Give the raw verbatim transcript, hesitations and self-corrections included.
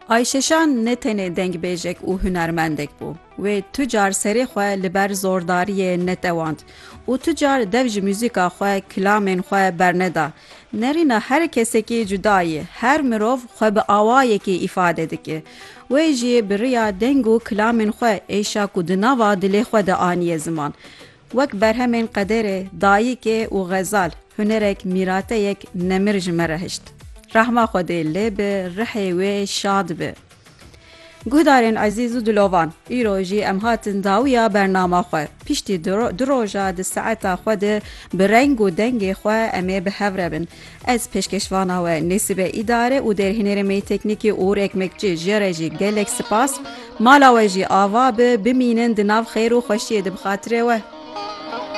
Ayşeşan ne tenê dengbêjek û hunermendek bû. Wê tu car serê xwe li ber zordariyê netewand û tu car dev ji muzîka xwe kilamên xwe berneda. Nerîna her kesekî cuda ye, her mirov xwe bi awayekê îfade dike. Wê jî bi riya deng û kilamên xwe êşa ku di nava dilê xwe de aniye ziman. Wek berhemên qederê, dayîkê û xezal, hunerek mîrateyek nemir ji me re hişt. Rahma Xwedê lê bi, rihê wê şad be. Guhdarên ezîz û dilovan, îro jî em hatin dawiya bernama xwe. Piştî du roja di saeta xwe de bi reng û dengê xwe em ê bi hev re bin. Ez pêşkeşvana we Nêsîbe îdare û derhînêrê teknîkî Uğur Ekmekçi ji re jî gelek spas. Mala we jî ava be, bimînin di nav xêr û xweşiyê di bi xatirê we.